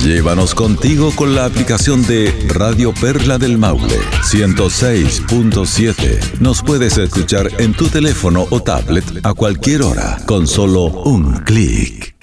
Llévanos contigo con la aplicación de Radio Perla del Maule 106.7. Nos puedes escuchar en tu teléfono o tablet a cualquier hora con solo un clic.